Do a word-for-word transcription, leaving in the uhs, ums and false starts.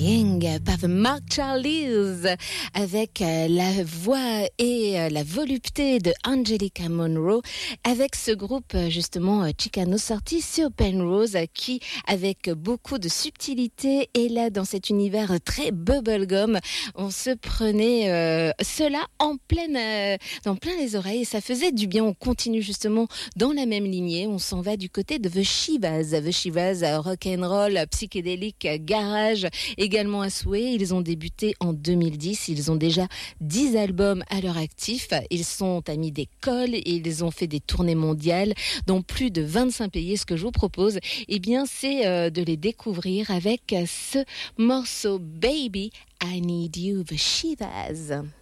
Crying par The Mark Charlies avec la voix et la volupté de Angelica Monroe avec ce groupe justement Chicano sorti sur Penrose qui avec beaucoup de subtilité et là dans cet univers très bubblegum on se prenait euh, cela en pleine euh, dans plein les oreilles et ça faisait du bien. On continue justement dans la même lignée, on s'en va du côté de The Shivas, The Shivas rock'n'roll, psychédélique, garage, également à souhait. Ils ont débuté en deux mille dix, ils ont déjà dix albums à leur actif, ils sont amis d'école et ils ont fait des tournées mondiales dans plus de vingt-cinq pays. Ce que je vous propose, eh bien, c'est euh, de les découvrir avec ce morceau Baby, I Need You, The Shivas.